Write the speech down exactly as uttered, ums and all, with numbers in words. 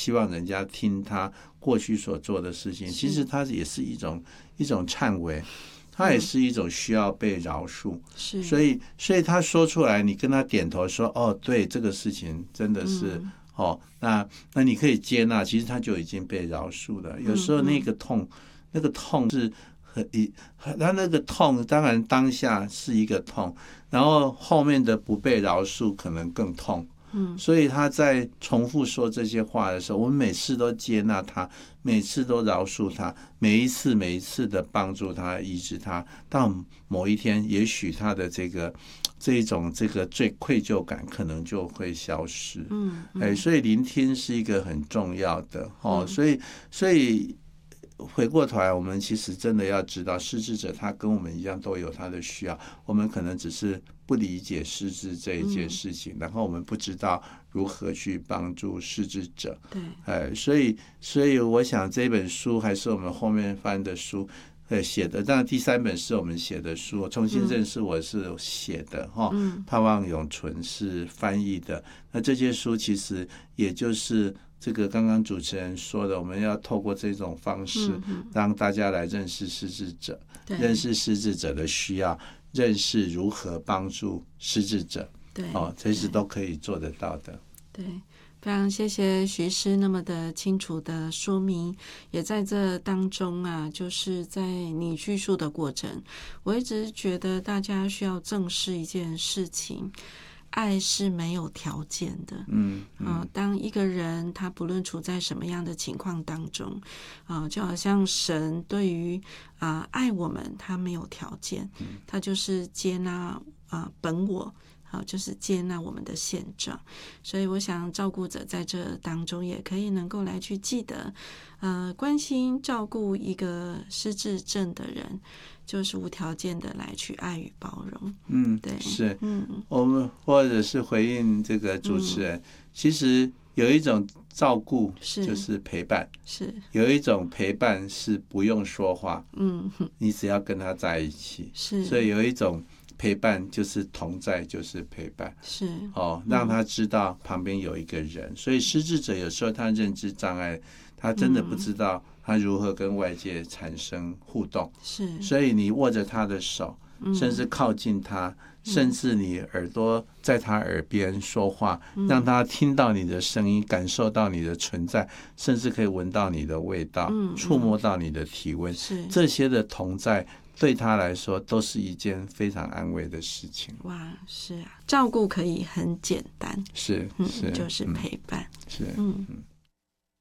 希望人家听他过去所做的事情，其实他也是一种一种忏悔，他也是一种需要被饶恕。 是， 所以所以他说出来，你跟他点头说，哦，对，这个事情真的是、嗯、哦，那那你可以接纳，其实他就已经被饶恕了。有时候那个痛，嗯、那个痛是很一，他那个痛当然当下是一个痛，然后后面的不被饶恕可能更痛。嗯，所以他在重复说这些话的时候，我们每次都接纳他，每次都饶恕他，每一次每一次的帮助他、医治他，到某一天，也许他的这个这一种这个最愧疚感可能就会消失。嗯，嗯哎，所以聆听是一个很重要的哦，所以所以。回过头来，我们其实真的要知道，失智者他跟我们一样都有他的需要，我们可能只是不理解失智这一件事情，嗯、然后我们不知道如何去帮助失智者。 对， 呃，所以所以我想这本书还是我们后面翻的书。呃，写的，当然第三本是我们写的书，重新认识我是写的哈，嗯、盼望永存是翻译的。那这些书其实也就是这个刚刚主持人说的，我们要透过这种方式，让大家来认识失智者，嗯、认识失智者的需要，认识如何帮助失智者， 对， 哦，这是都可以做得到的。 对。非常谢谢徐师那么的清楚的说明，也在这当中啊，就是在你叙述的过程，我一直觉得大家需要正视一件事情，爱是没有条件的。嗯，嗯呃、当一个人他不论处在什么样的情况当中，啊、呃，就好像神对于啊、呃、爱我们，他没有条件，他就是接纳啊、呃、本我。好，就是接纳我们的现状，所以我想照顾者在这当中也可以能够来去记得，呃，关心照顾一个失智症的人，就是无条件的来去爱与包容。 嗯， 对， 是，嗯，我们或者是回应这个主持人，嗯、其实有一种照顾就是陪伴， 是有一种陪伴是不用说话，嗯，你只要跟他在一起， 是， 所以有一种。陪伴就是同在，就是陪伴， 是哦，让他知道旁边有一个人。嗯、所以失智者有时候他认知障碍，他真的不知道他如何跟外界产生互动。 是， 所以你握着他的手，甚至靠近他，嗯、甚至你耳朵在他耳边说话，嗯、让他听到你的声音，感受到你的存在，甚至可以闻到你的味道，嗯、触摸到你的体温。 是这些的同在。对他来说都是一件非常安慰的事情。 哇，是啊，照顾可以很简单， 是是、 嗯，就是陪伴， 是， 嗯。 嗯